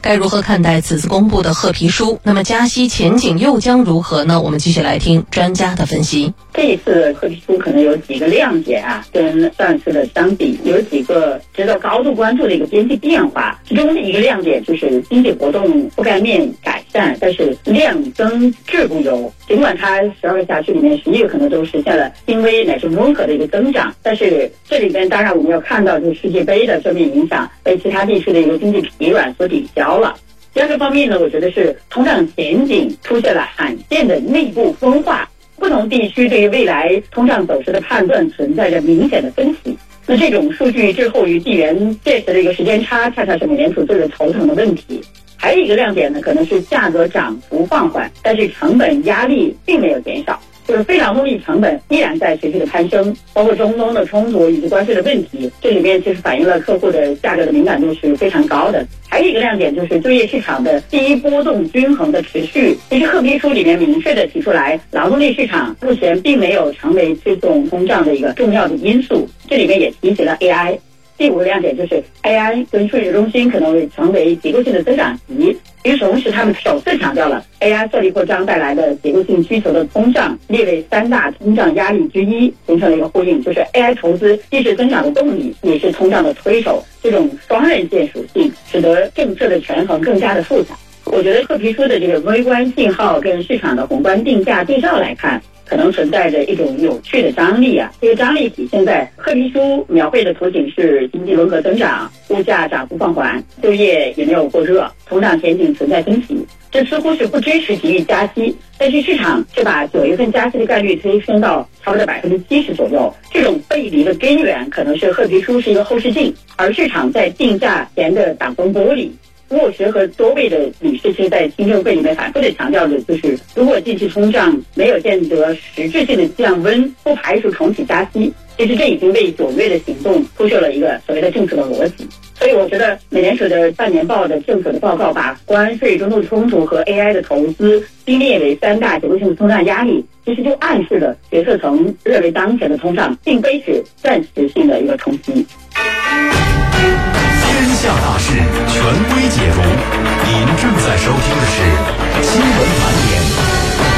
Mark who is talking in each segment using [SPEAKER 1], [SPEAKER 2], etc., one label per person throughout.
[SPEAKER 1] 该如何看待此次公布的褐皮书？那么加息前景又将如何呢？我们继续来听专家的分析。
[SPEAKER 2] 这一次褐皮书可能有几个亮点啊，跟上次的相比，有几个值得高度关注的一个边际变化。其中的一个亮点就是经济活动覆盖面改善，但是量增质不优。尽管它12个辖区里面11个可能都实现了轻微乃至温和的一个增长，但是这里边当然我们要看到就是世界杯的正面影响被其他地区的一个经济疲软所抵消了。第二个方面呢，我觉得是通胀前景出现了罕见的内部分化，不同地区对于未来通胀走势的判断存在着明显的分歧。那这种数据滞后于地缘这时的一个时间差，恰恰是美联储最为头疼的问题。还有一个亮点呢，可能是价格涨幅放缓，但是成本压力并没有减少，就是非劳动力成本依然在持续的攀升，包括中东的冲突以及关税的问题，这里面其实反映了客户的价格的敏感度是非常高的。还有一个亮点就是就业市场的低波动均衡的持续。其实褐皮书里面明确的提出来，劳动力市场目前并没有成为推动通胀的一个重要的因素。这里面也提及了 AI。第五个亮点就是 AI 跟数据中心可能会成为结构性的增长极，与此同时他们首次强调了 AI 设立扩张带来的结构性需求的通胀列为3大通胀压力之一，形成了一个呼应，就是 AI 投资既是增长的动力，也是通胀的推手。这种双刃剑属性使得政策的权衡更加的复杂。我觉得褐皮书的这个微观信号跟市场的宏观定价对照来看，可能存在着一种有趣的张力啊。这个张力体现在褐皮书描绘的图景是经济温和增长，物价涨幅放缓，就业也没有过热，通胀前景存在分歧。这似乎是不支持急于加息，但是市场却把9月份加息的概率推升到差不多70%左右。这种背离的根源可能是褐皮书是一个后视镜，而市场在定价前的挡风玻璃。沃什和多位的理事其实在听证会里面反复的强调的就是，如果近期通胀没有见得实质性的降温，不排除重启加息。其实这已经为9月的行动铺设了一个所谓的政策的逻辑。所以我觉得美联储的半年报的政策的报告把关税、中东冲突和 AI 的投资并列为3大结构性的通胀压力，其实就暗示了决策层认为当前的通胀并非是暂时性的一个冲击。
[SPEAKER 3] 天下大事，权威解读。您正在收听的是新闻盘点。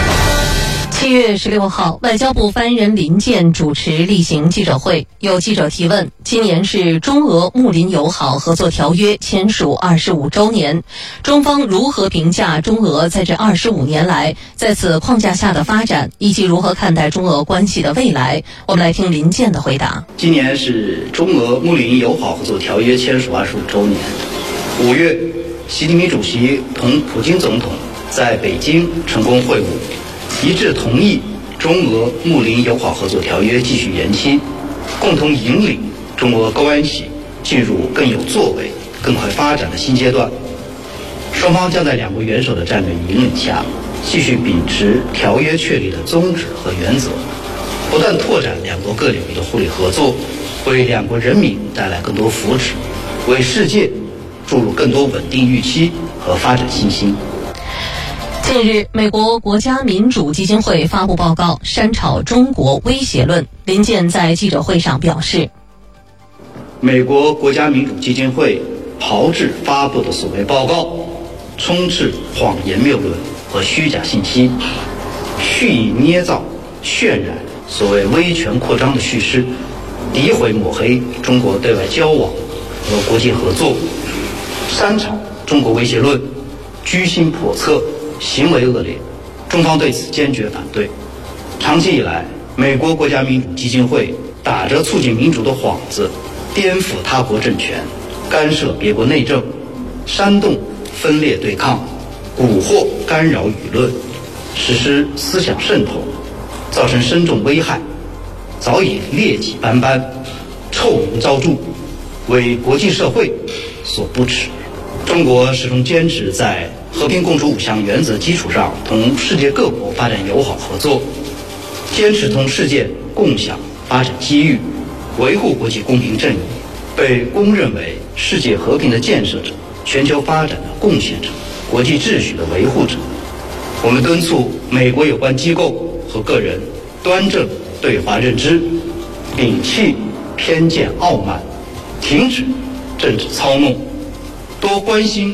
[SPEAKER 1] 7月16号，外交部发言人林健主持例行记者会，有记者提问：今年是中俄睦邻友好合作条约签署25周年，中方如何评价中俄在这25年来在此框架下的发展，以及如何看待中俄关系的未来？我们来听林健的回答。
[SPEAKER 4] 今年是中俄睦邻友好合作条约签署25周年。5月，习近平主席同普京总统在北京成功会晤，一致同意中俄睦邻友好合作条约继续延期，共同引领中俄关系进入更有作为、更快发展的新阶段。双方将在两国元首的战略引领下，继续秉持条约确立的宗旨和原则，不断拓展两国各领域的互利合作，为两国人民带来更多福祉，为世界注入更多稳定预期和发展信心。
[SPEAKER 1] 近日，美国国家民主基金会发布报告，删炒中国威胁论。林健在记者会上表示，
[SPEAKER 4] 美国国家民主基金会炮制发布的所谓报告，充斥谎言谬论和虚假信息，蓄意捏造、渲染所谓威权扩张的叙事，诋毁抹黑中国对外交往和国际合作，煽炒中国威胁论，居心叵测，行为恶劣，中方对此坚决反对。长期以来，美国国家民主基金会打着促进民主的幌子，颠覆他国政权，干涉别国内政，煽动分裂对抗，蛊惑干扰舆论，实施思想渗透，造成深重危害，早已劣迹斑斑，臭名昭著，为国际社会所不齿。中国始终坚持在和平共处5项原则基础上同世界各国发展友好合作，坚持同世界共享发展机遇，维护国际公平正义，被公认为世界和平的建设者、全球发展的贡献者、国际秩序的维护者。我们敦促美国有关机构和个人端正对华认知，摒弃偏见傲慢，停止政治操弄，多关心自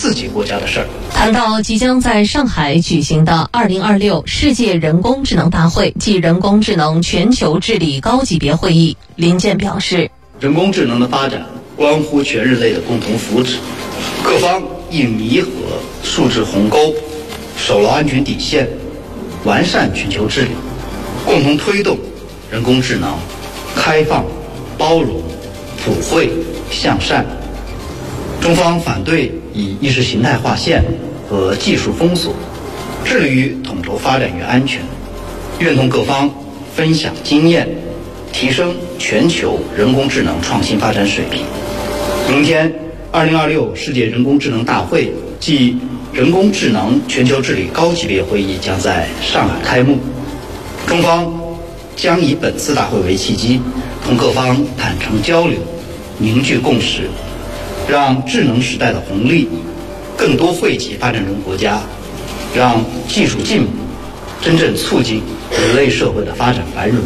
[SPEAKER 4] 自己国家的事儿。
[SPEAKER 1] 谈到即将在上海举行的2026世界人工智能大会暨人工智能全球治理高级别会议，林健表示，
[SPEAKER 4] 人工智能的发展关乎全人类的共同福祉，各方应弥合数字鸿沟，守牢安全底线，完善全球治理，共同推动人工智能开放、包容、普惠、向善。中方反对以意识形态划线和技术封锁，致力于统筹发展与安全，愿同各方分享经验，提升全球人工智能创新发展水平。明天2026世界人工智能大会暨人工智能全球治理高级别会议将在上海开幕，中方将以本次大会为契机，同各方坦诚交流，凝聚共识，让智能时代的红利更多惠及发展中国家，让技术进步真正促进人类社会的发展繁荣。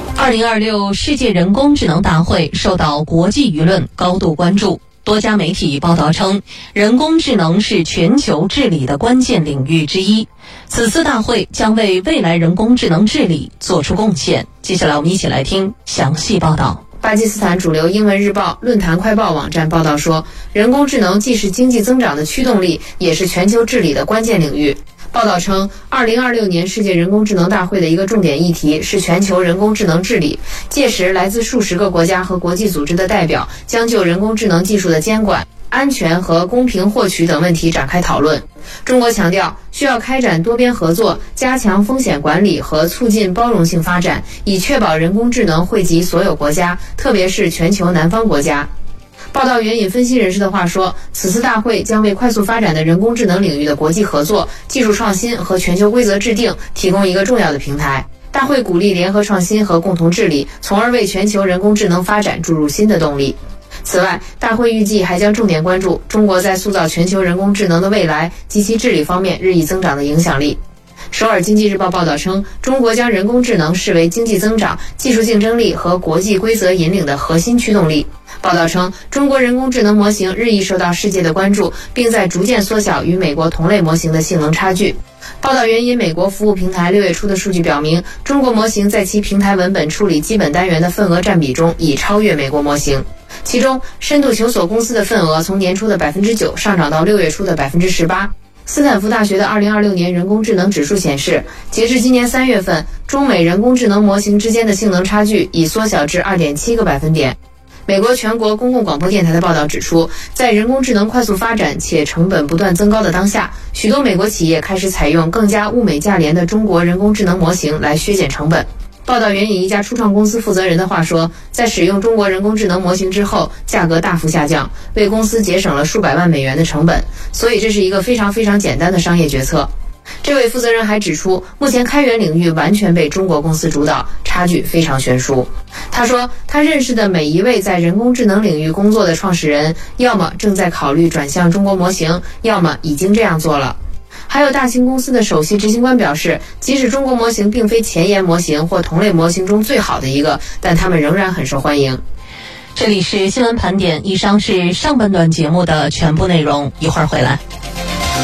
[SPEAKER 1] 2026世界人工智能大会受到国际舆论高度关注。多家媒体报道称，人工智能是全球治理的关键领域之一。此次大会将为未来人工智能治理做出贡献。接下来我们一起来听详细报道。
[SPEAKER 5] 巴基斯坦主流英文日报论坛快报网站报道说，人工智能既是经济增长的驱动力，也是全球治理的关键领域。报道称，2026年世界人工智能大会的一个重点议题是全球人工智能治理。届时，来自数十个国家和国际组织的代表将就人工智能技术的监管、安全和公平获取等问题展开讨论。中国强调，需要开展多边合作，加强风险管理和促进包容性发展，以确保人工智能惠及所有国家，特别是全球南方国家。报道援引分析人士的话说，此次大会将为快速发展的人工智能领域的国际合作、技术创新和全球规则制定提供一个重要的平台。大会鼓励联合创新和共同治理，从而为全球人工智能发展注入新的动力。此外，大会预计还将重点关注中国在塑造全球人工智能的未来及其治理方面日益增长的影响力。首尔经济日报报道称，中国将人工智能视为经济增长、技术竞争力和国际规则引领的核心驱动力。报道称，中国人工智能模型日益受到世界的关注，并在逐渐缩小与美国同类模型的性能差距。报道援引美国服务平台6月初的数据表明，中国模型在其平台文本处理基本单元的份额占比中已超越美国模型。其中，深度求索公司的份额从年初的 9% 上涨到6月初的 18%。斯坦福大学的2026年人工智能指数显示，截至今年3月份，中美人工智能模型之间的性能差距已缩小至 2.7 个百分点。美国全国公共广播电台的报道指出，在人工智能快速发展且成本不断增高的当下，许多美国企业开始采用更加物美价廉的中国人工智能模型来削减成本。报道援引一家初创公司负责人的话说，在使用中国人工智能模型之后，价格大幅下降，为公司节省了数百万美元的成本，所以这是一个非常非常简单的商业决策。这位负责人还指出，目前开源领域完全被中国公司主导，差距非常悬殊。他说，他认识的每一位在人工智能领域工作的创始人，要么正在考虑转向中国模型，要么已经这样做了。还有大型公司的首席执行官表示，即使中国模型并非前沿模型或同类模型中最好的一个，但他们仍然很受欢迎。
[SPEAKER 1] 这里是新闻盘点，以上是上半段节目的全部内容，一会儿回来。